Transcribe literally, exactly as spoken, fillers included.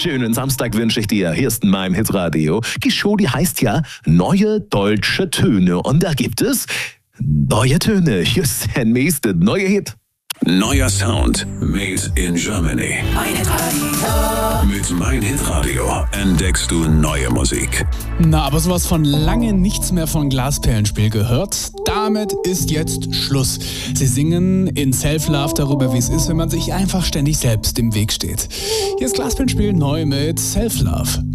schönen Samstag wünsche ich dir. Hier ist mein Hitradio. Die Show, die heißt ja Neue Deutsche Töne. Und da gibt es neue Töne. Hier ist der nächste neue Hit. Neuer Sound made in Germany. Mein Hitradio. Mit Mein Hitradio entdeckst du neue Musik. Na, aber sowas von lange nichts mehr von Glasperlenspiel gehört. Damit ist jetzt Schluss. Sie singen in Self-Love darüber, wie es ist, wenn man sich einfach ständig selbst im Weg steht. Hier ist Glasperlenspiel neu mit Self-Love.